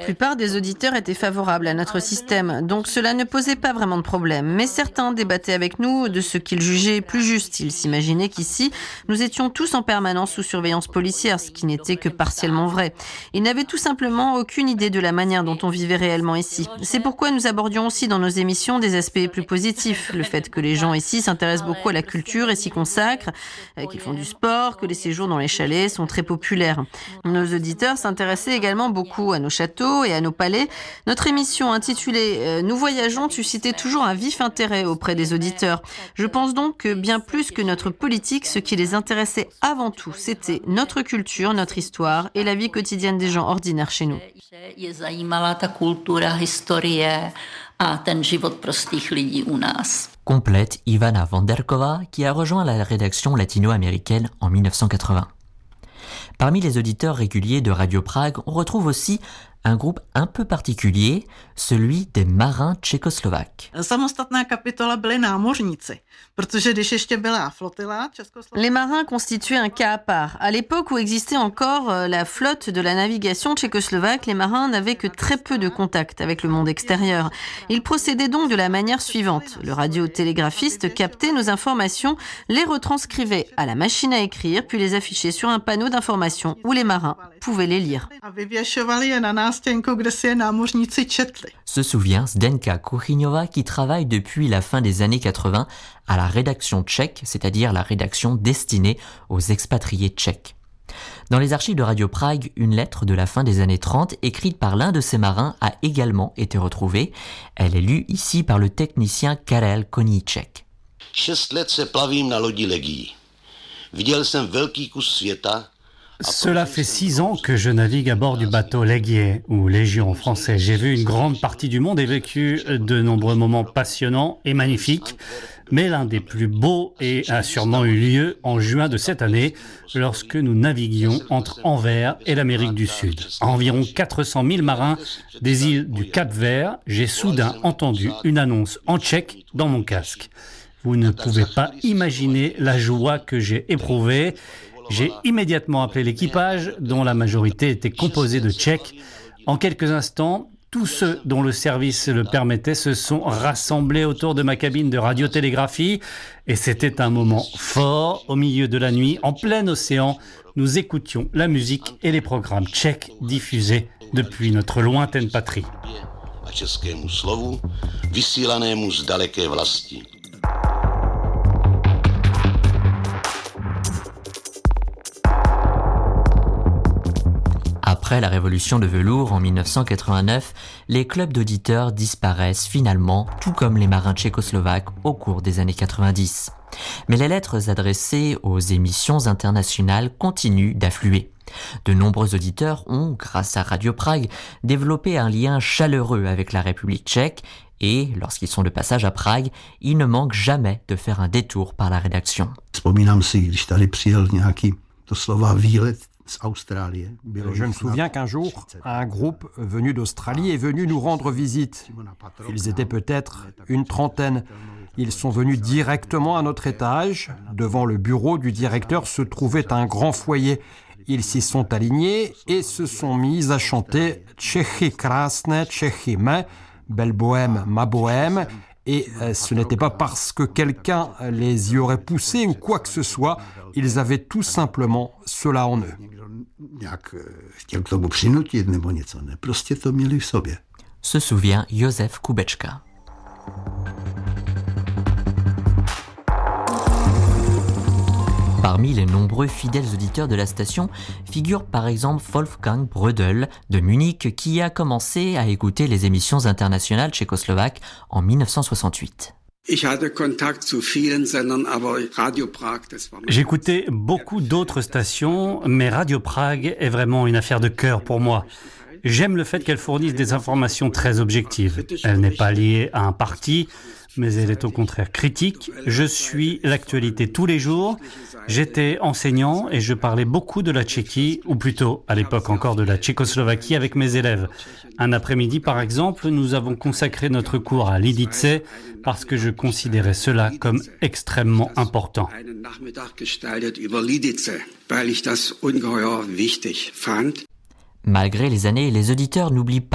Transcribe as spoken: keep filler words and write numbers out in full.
plupart des auditeurs étaient favorables à notre système, donc cela ne posait pas vraiment de problème. Mais certains débattaient avec nous de ce qu'ils jugeaient plus juste. Ils s'imaginaient qu'ici, nous étions tous en permanence sous surveillance policière, ce qui n'était que partiellement vrai. Ils n'avaient tout simplement aucune idée de la manière dont on vivait réellement ici. C'est pourquoi nous abordions aussi dans nos émissions des aspects plus positifs. Le fait que les gens ici s'intéressent beaucoup à la culture et s'y consacrent, qu'ils font du sport, que les séjours dans les chalets sont très populaires. Nos auditeurs s'intéressaient également beaucoup à nos châteaux et à nos palais. Notre émission intitulée « Nous voyageons » suscitait toujours un vif intérêt auprès des auditeurs. Je pense donc que bien plus que notre politique, ce qui les intéressait avant tout, c'était notre culture, notre histoire et la vie quotidienne des gens ordinaires chez nous. Complète Ivana Vanderkova, qui a rejoint la rédaction latino-américaine en dix-neuf cent quatre-vingts. Parmi les auditeurs réguliers de Radio Prague, on retrouve aussi un groupe un peu particulier, celui des marins tchécoslovaques. Les marins constituaient un cas à part. À l'époque où existait encore la flotte de la navigation tchécoslovaque, les marins n'avaient que très peu de contact avec le monde extérieur. Ils procédaient donc de la manière suivante. Le radiotélégraphiste captait nos informations, les retranscrivait à la machine à écrire, puis les affichait sur un panneau d'information où les marins pouvaient les lire. Se souvient Zdenka Kuchyňová, qui travaille depuis la fin des années quatre-vingts à la rédaction tchèque, c'est-à-dire la rédaction destinée aux expatriés tchèques. Dans les archives de Radio Prague, une lettre de la fin des années trente, écrite par l'un de ces marins, a également été retrouvée. Elle est lue ici par le technicien Karel Koníček. Šest let se plavím na lodi Legii. Viděl jsem velký kus světa. Cela fait six ans que je navigue à bord du bateau Legie, ou Légion en français. J'ai vu une grande partie du monde et vécu de nombreux moments passionnants et magnifiques. Mais l'un des plus beaux et a sûrement eu lieu en juin de cette année, lorsque nous naviguions entre Anvers et l'Amérique du Sud. À environ quatre cent mille marins des îles du Cap-Vert, j'ai soudain entendu une annonce en tchèque dans mon casque. Vous ne pouvez pas imaginer la joie que j'ai éprouvée. J'ai immédiatement appelé l'équipage, dont la majorité était composée de Tchèques. En quelques instants, tous ceux dont le service le permettait se sont rassemblés autour de ma cabine de radiotélégraphie. Et c'était un moment fort, au milieu de la nuit, en plein océan. Nous écoutions la musique et les programmes tchèques diffusés depuis notre lointaine patrie. Après la révolution de velours en dix-neuf cent quatre-vingt-neuf, les clubs d'auditeurs disparaissent finalement, tout comme les marins tchécoslovaques au cours des années quatre-vingt-dix. Mais les lettres adressées aux émissions internationales continuent d'affluer. De nombreux auditeurs ont, grâce à Radio Prague, développé un lien chaleureux avec la République tchèque et, lorsqu'ils sont de passage à Prague, ils ne manquent jamais de faire un détour par la rédaction. Je me souviens qu'un jour, un groupe venu d'Australie est venu nous rendre visite. Ils étaient peut-être une trentaine. Ils sont venus directement à notre étage. Devant le bureau du directeur se trouvait un grand foyer. Ils s'y sont alignés et se sont mis à chanter « Tchéchy krásné, Tchéchy mé », « Belle bohème, ma bohème ». Et ce n'était pas parce que quelqu'un les y aurait poussés ou quoi que ce soit, ils avaient tout simplement cela en eux. Se souvient Josef Kubečka. Parmi les nombreux fidèles auditeurs de la station figure par exemple Wolfgang Brödel de Munich qui a commencé à écouter les émissions internationales tchécoslovaques en dix-neuf cent soixante-huit. J'écoutais beaucoup d'autres stations, mais Radio Prague est vraiment une affaire de cœur pour moi. J'aime le fait qu'elle fournisse des informations très objectives. Elle n'est pas liée à un parti, mais elle est au contraire critique. Je suis l'actualité tous les jours. J'étais enseignant et je parlais beaucoup de la Tchéquie, ou plutôt à l'époque encore de la Tchécoslovaquie avec mes élèves. Un après-midi, par exemple, nous avons consacré notre cours à Lidice parce que je considérais cela comme extrêmement important. Malgré les années, les auditeurs n'oublient pas